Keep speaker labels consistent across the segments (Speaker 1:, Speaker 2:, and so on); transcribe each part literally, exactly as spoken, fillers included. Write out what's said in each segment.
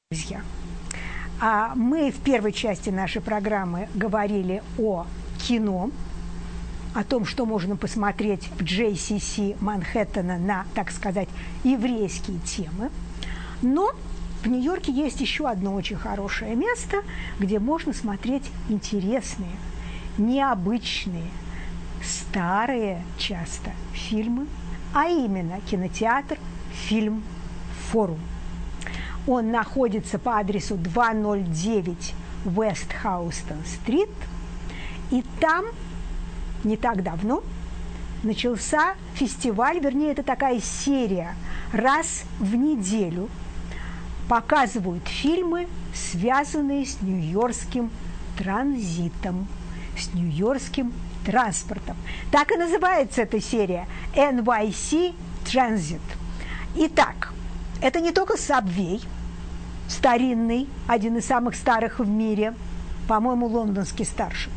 Speaker 1: Друзья, а мы в первой части нашей программы говорили о кино, о том, что можно посмотреть в джей си си Манхэттена на, так сказать, еврейские темы. Но в Нью-Йорке есть еще одно очень хорошее место, где можно смотреть интересные, необычные, старые часто фильмы, а именно кинотеатр «Фильм Форум». Он находится по адресу двести девять West Houston-стрит, и там не так давно начался фестиваль, вернее, это такая серия, раз в неделю показывают фильмы, связанные с нью-йоркским транзитом, с нью-йоркским транспортом. Так и называется эта серия – эн вай си Transit. Итак, это не только Subway, старинный, один из самых старых в мире, по-моему, лондонский старший.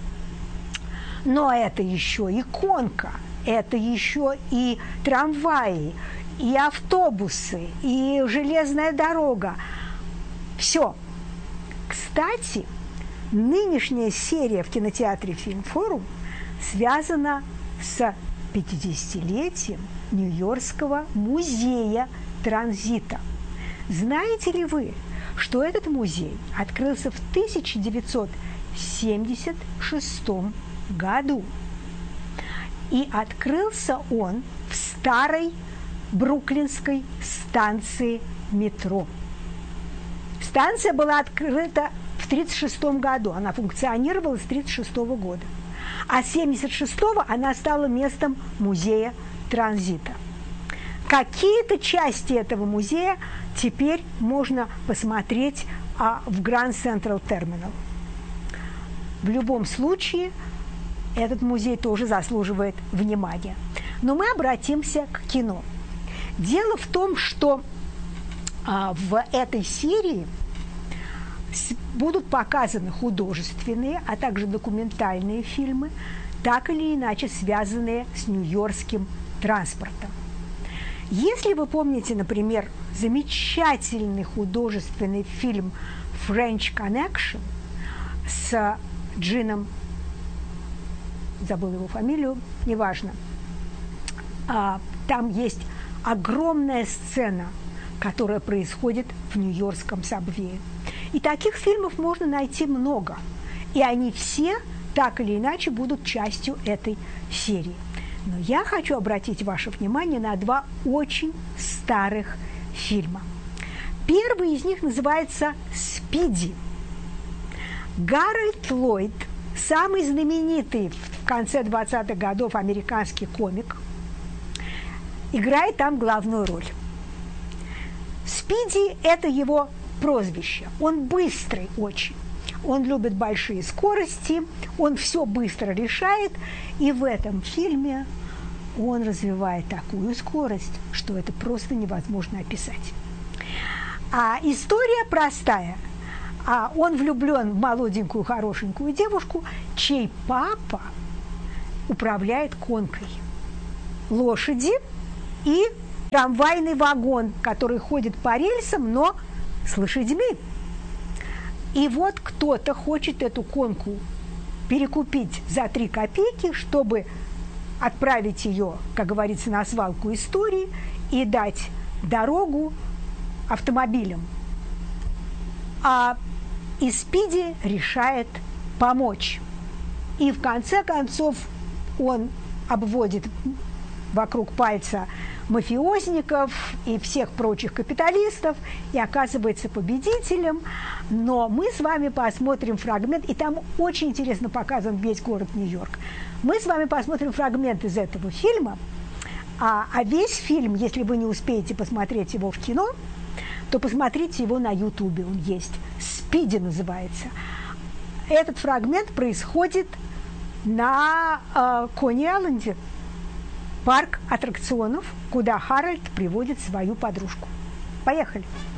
Speaker 1: Но это еще и конка, это еще и трамваи, и автобусы, и железная дорога. Все. Кстати, нынешняя серия в кинотеатре «Фильм Форум» связана с пятидесятилетием Нью-Йоркского музея транзита. Знаете ли вы, что этот музей открылся в тысяча девятьсот семьдесят шестом году? И открылся он в старой бруклинской станции метро. Станция была открыта в тридцать шестом году, она функционировала с тридцать шестого года. А с семьдесят шестого она стала местом музея транзита. Какие-то части этого музея теперь можно посмотреть а, в Grand Central Terminal. В любом случае, этот музей тоже заслуживает внимания. Но мы обратимся к кино. Дело в том, что а, в этой серии будут показаны художественные, а также документальные фильмы, так или иначе связанные с нью-йоркским транспортом. Если вы помните, например, замечательный художественный фильм «French Connection» с Джином, забыл его фамилию, неважно, а, там есть огромная сцена, которая происходит в нью-йоркском сабвее. И таких фильмов можно найти много, и они все так или иначе будут частью этой серии. Но я хочу обратить ваше внимание на два очень старых фильма. Первый из них называется «Спиди». Гарольд Ллойд, самый знаменитый в конце двадцатых годов американский комик, играет там главную роль. Спиди – это его прозвище. Он быстрый очень. Он любит большие скорости, он все быстро решает, и в этом фильме он развивает такую скорость, что это просто невозможно описать. А история простая. А он влюблен в молоденькую, хорошенькую девушку, чей папа управляет конкой, лошади и трамвайный вагон, который ходит по рельсам, но с лошадьми. И вот кто-то хочет эту конку перекупить за три копейки, чтобы отправить ее, как говорится, на свалку истории и дать дорогу автомобилям. А и Спиди решает помочь. И в конце концов он обводит вокруг пальца мафиозников и всех прочих капиталистов и оказывается победителем. Но мы с вами посмотрим фрагмент, и там очень интересно показан весь город Нью-Йорк. Мы с вами посмотрим фрагмент из этого фильма, а, а весь фильм, если вы не успеете посмотреть его в кино, то посмотрите его на Ютубе, он есть. «Спиди» называется. Этот фрагмент происходит на э, Кони-Айленде, парк аттракционов, куда Харальд приводит свою подружку. Поехали!